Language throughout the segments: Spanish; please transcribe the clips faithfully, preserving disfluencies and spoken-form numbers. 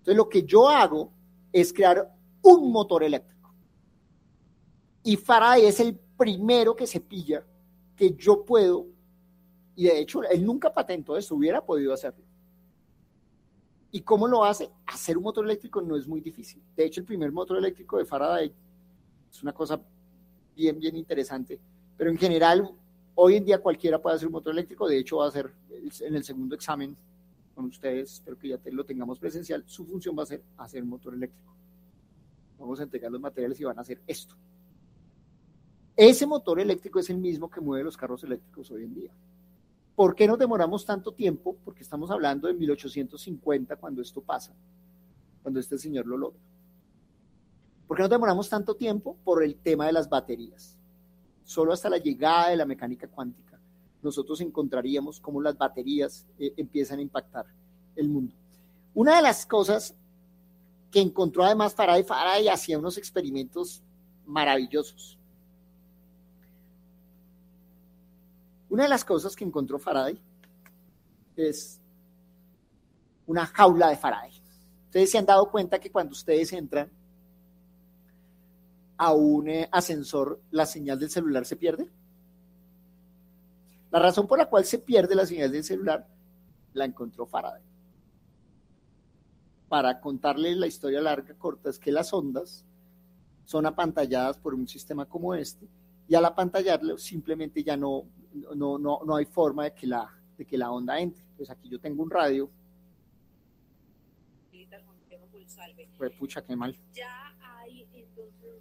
Entonces lo que yo hago es crear un motor eléctrico. Y Faraday es el primero que se pilla que yo puedo, y de hecho él nunca patentó esto, hubiera podido hacerlo. ¿Y cómo lo hace? Hacer un motor eléctrico no es muy difícil. De hecho, el primer motor eléctrico de Faraday es una cosa bien, bien interesante. Pero en general, hoy en día cualquiera puede hacer un motor eléctrico. De hecho, va a ser en el segundo examen con ustedes, espero que ya te lo tengamos presencial. Su función va a ser hacer un motor eléctrico. Vamos a entregar los materiales y van a hacer esto. Ese motor eléctrico es el mismo que mueve los carros eléctricos hoy en día. ¿Por qué nos demoramos tanto tiempo? Porque estamos hablando de mil ochocientos cincuenta cuando esto pasa, cuando este señor lo logra. ¿Por qué nos demoramos tanto tiempo? Por el tema de las baterías. Solo hasta la llegada de la mecánica cuántica nosotros encontraríamos cómo las baterías eh, empiezan a impactar el mundo. Una de las cosas que encontró además Faraday, Faraday hacía unos experimentos maravillosos. Una de las cosas que encontró Faraday es una jaula de Faraday. Ustedes se han dado cuenta que cuando ustedes entran a un eh, ascensor, la señal del celular se pierde. La razón por la cual se pierde la señal del celular la encontró Faraday. Para contarles la historia larga, corta, es que las ondas son apantalladas por un sistema como este, y al apantallarlo simplemente ya no, no, no, no hay forma de que, la, de que la onda entre. Pues aquí yo tengo un radio. Pues pucha, qué mal. Ya hay entonces...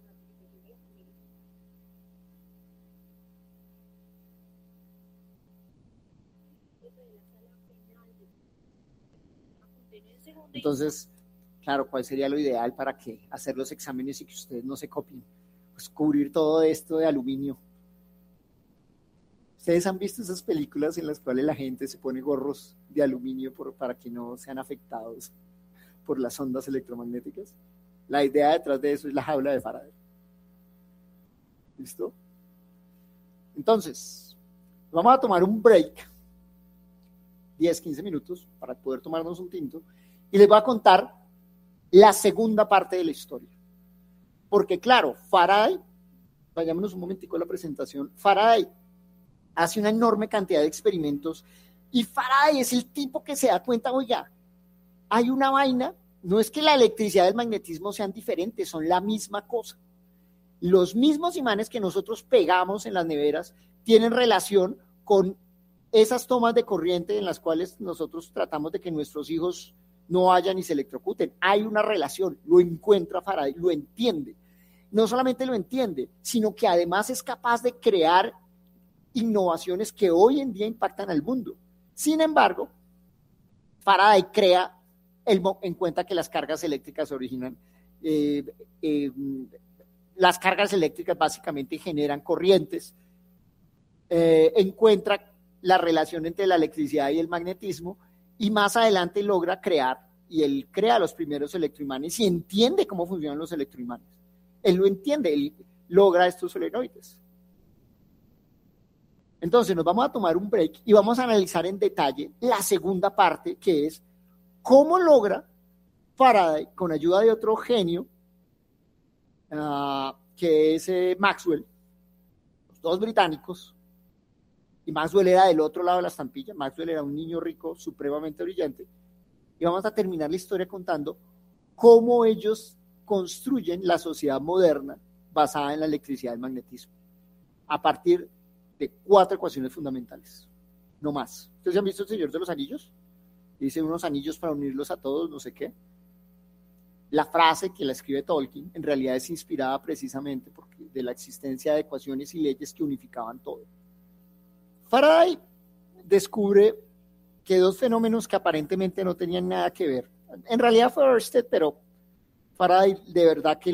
Entonces, claro, ¿cuál sería lo ideal para que hacer los exámenes y que ustedes no se copien? Pues cubrir todo esto de aluminio. ¿Ustedes han visto esas películas en las cuales la gente se pone gorros de aluminio por, para que no sean afectados por las ondas electromagnéticas? La idea detrás de eso es la jaula de Faraday. ¿Listo? Entonces, vamos a tomar un break, diez, quince minutos, para poder tomarnos un tinto, y les voy a contar la segunda parte de la historia. Porque claro, Faraday, vayámonos un momentico a la presentación, Faraday hace una enorme cantidad de experimentos, y Faraday es el tipo que se da cuenta, oiga, hay una vaina, no es que la electricidad y el magnetismo sean diferentes, son la misma cosa. Los mismos imanes que nosotros pegamos en las neveras tienen relación con esas tomas de corriente en las cuales nosotros tratamos de que nuestros hijos no vayan y se electrocuten. Hay una relación, lo encuentra Faraday, lo entiende. No solamente lo entiende, sino que además es capaz de crear innovaciones que hoy en día impactan al mundo. Sin embargo, Faraday crea, el, en cuenta que las cargas eléctricas se originan, eh, eh, las cargas eléctricas básicamente generan corrientes, eh, encuentra la relación entre la electricidad y el magnetismo, y más adelante logra crear, y él crea los primeros electroimanes y entiende cómo funcionan los electroimanes. Él lo entiende, él logra estos solenoides. Entonces nos vamos a tomar un break y vamos a analizar en detalle la segunda parte, que es cómo logra Faraday, con ayuda de otro genio, uh, que es eh, Maxwell, los dos británicos, y Maxwell era del otro lado de la estampilla. Maxwell era un niño rico, supremamente brillante, y vamos a terminar la historia contando cómo ellos construyen la sociedad moderna basada en la electricidad y el magnetismo, a partir de cuatro ecuaciones fundamentales, no más. ¿Ustedes han visto El Señor de los Anillos? Dice unos anillos para unirlos a todos, no sé qué. La frase que la escribe Tolkien en realidad es inspirada precisamente porque de la existencia de ecuaciones y leyes que unificaban todo. Faraday descubre que dos fenómenos que aparentemente no tenían nada que ver, en realidad fue Ørsted, pero Faraday de verdad que